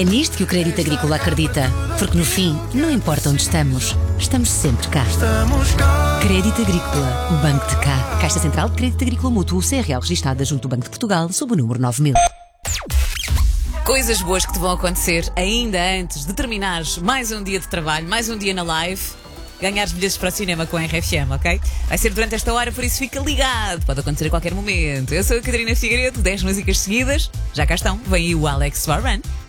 É nisto que o Crédito Agrícola acredita, porque no fim, não importa onde estamos, estamos sempre cá. Crédito Agrícola, o banco de cá. Caixa Central de Crédito Agrícola Mútuo, CRL registada junto ao Banco de Portugal, sob o número 9000. Coisas boas que te vão acontecer ainda antes de terminares mais um dia de trabalho, mais um dia na live. Ganhares bilhetes para o cinema com a RFM, ok? Vai ser durante esta hora, por isso fica ligado. Pode acontecer a qualquer momento. Eu sou a Catarina Figueiredo, 10 músicas seguidas. Já cá estão. Vem aí o Alex Warren.